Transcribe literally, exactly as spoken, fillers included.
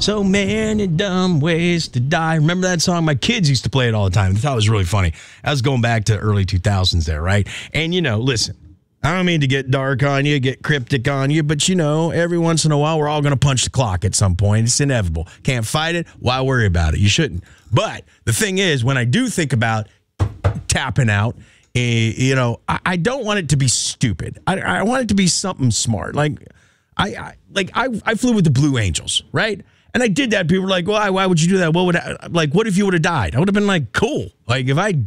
So many dumb ways to die. Remember that song? My kids used to play it all the time. I thought it was really funny. I was going back to early two thousands there, right? And, you know, listen, I don't mean to get dark on you, get cryptic on you, but, you know, every once in a while, we're all going to punch the clock at some point. It's inevitable. Can't fight it. Why worry about it? You shouldn't. But the thing is, when I do think about tapping out, uh, you know, I, I don't want it to be stupid. I, I want it to be something smart. Like, I, I like I, I flew with the Blue Angels, right? And I did that. People were like, why, why would you do that? What would I, like, what if you would have died? I would have been like, cool. Like, if I